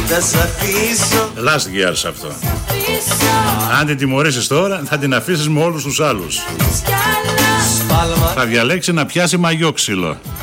Last years αυτό. Αν την τιμωρήσεις τώρα, θα την αφήσεις με όλους τους άλλους. Θα διαλέξει να πιάσει μαγιόξυλο.